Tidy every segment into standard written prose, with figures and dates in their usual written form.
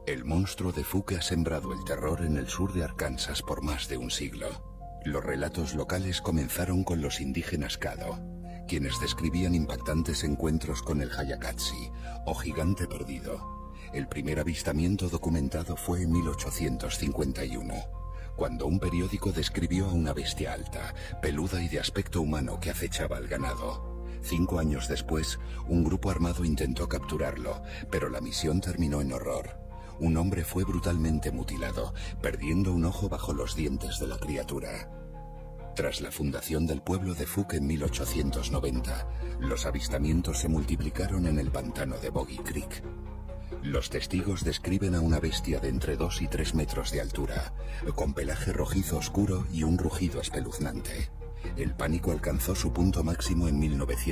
El monstruo de Fuque ha sembrado el terror en el sur de Arkansas por más de un siglo. Los relatos locales comenzaron con los indígenas Caddo, quienes describían impactantes encuentros con el Hayakatsi, o gigante perdido. El primer avistamiento documentado fue en 1851, cuando un periódico describió a una bestia alta, peluda y de aspecto humano que acechaba al ganado. 5 años después, un grupo armado intentó capturarlo, pero la misión terminó en horror. Un hombre fue brutalmente mutilado, perdiendo un ojo bajo los dientes de la criatura. Tras la fundación del pueblo de Fuque en 1890, los avistamientos se multiplicaron en el pantano de Boggy Creek. Los testigos describen a una bestia de entre 2 y 3 metros de altura, con pelaje rojizo oscuro y un rugido espeluznante. El pánico alcanzó su punto máximo en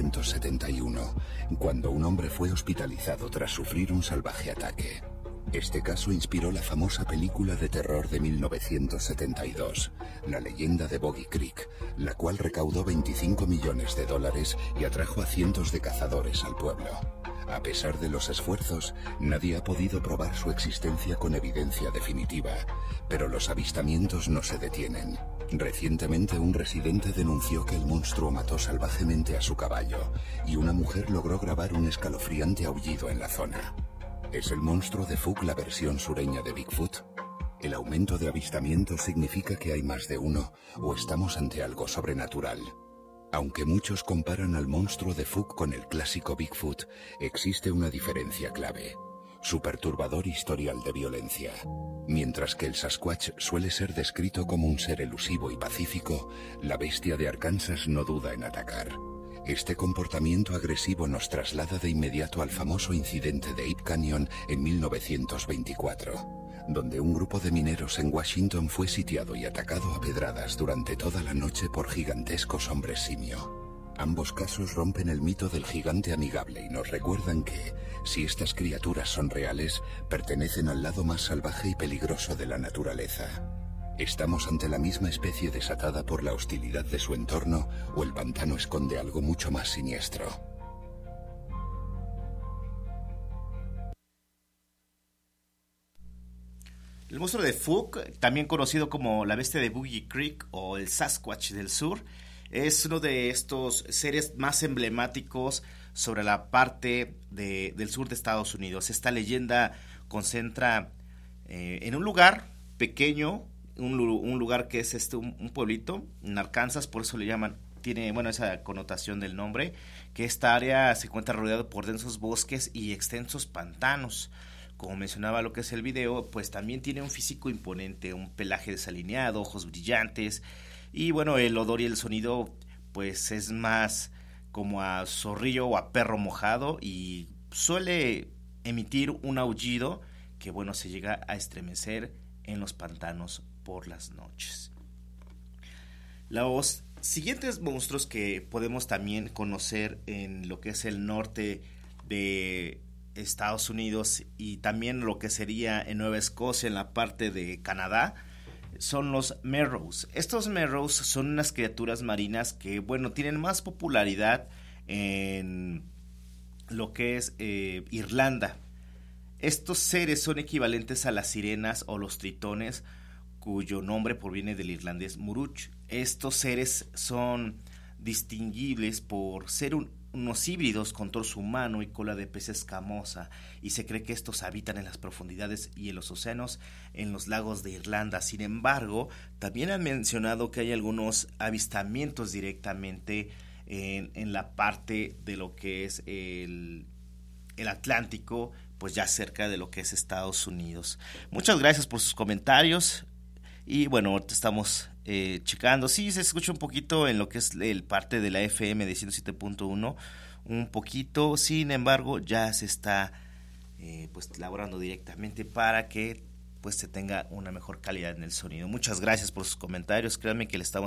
1971, cuando un hombre fue hospitalizado tras sufrir un salvaje ataque. Este caso inspiró la famosa película de terror de 1972, La leyenda de Boggy Creek, la cual recaudó $25 millones y atrajo a cientos de cazadores al pueblo. A pesar de los esfuerzos, nadie ha podido probar su existencia con evidencia definitiva, pero los avistamientos no se detienen. Recientemente un residente denunció que el monstruo mató salvajemente a su caballo, y una mujer logró grabar un escalofriante aullido en la zona. ¿Es el monstruo de Fuque la versión sureña de Bigfoot? ¿El aumento de avistamientos significa que hay más de uno, o estamos ante algo sobrenatural? Aunque muchos comparan al monstruo de Fuque con el clásico Bigfoot, existe una diferencia clave: su perturbador historial de violencia. Mientras que el Sasquatch suele ser descrito como un ser elusivo y pacífico, la bestia de Arkansas no duda en atacar. Este comportamiento agresivo nos traslada de inmediato al famoso incidente de Ape Canyon en 1924, donde un grupo de mineros en Washington fue sitiado y atacado a pedradas durante toda la noche por gigantescos hombres simio. Ambos casos rompen el mito del gigante amigable y nos recuerdan que, si estas criaturas son reales, pertenecen al lado más salvaje y peligroso de la naturaleza. ¿Estamos ante la misma especie desatada por la hostilidad de su entorno, o el pantano esconde algo mucho más siniestro? El monstruo de Fuque, también conocido como la bestia de Boggy Creek o el Sasquatch del sur, es uno de estos seres más emblemáticos sobre la parte del sur de Estados Unidos. Esta leyenda concentra en un lugar pequeño, un lugar que es un pueblito en Arkansas, por eso le llaman, tiene esa connotación del nombre, que esta área se encuentra rodeada por densos bosques y extensos pantanos. Como mencionaba lo que es el video, pues también tiene un físico imponente, un pelaje desalineado, ojos brillantes, y el olor y el sonido pues es más como a zorrillo o a perro mojado, y suele emitir un aullido que se llega a estremecer en los pantanos por las noches. Los siguientes monstruos que podemos también conocer en lo que es el norte de Estados Unidos y también lo que sería en Nueva Escocia, en la parte de Canadá, son los Merrows. Estos Merrows son unas criaturas marinas que tienen más popularidad en lo que es Irlanda. Estos seres son equivalentes a las sirenas o los tritones, cuyo nombre proviene del irlandés muruch. Estos seres son distinguibles por ser unos híbridos con torso humano y cola de pez escamosa, y se cree que estos habitan en las profundidades y en los océanos, en los lagos de Irlanda. Sin embargo, también han mencionado que hay algunos avistamientos directamente en la parte de lo que es el Atlántico, pues ya cerca de lo que es Estados Unidos. Muchas gracias por sus comentarios. Y ahorita estamos checando. Sí, se escucha un poquito en lo que es el parte de la FM de 107.1, un poquito. Sin embargo, ya se está laborando directamente para que pues se tenga una mejor calidad en el sonido. Muchas gracias por sus comentarios. Créanme que le estamos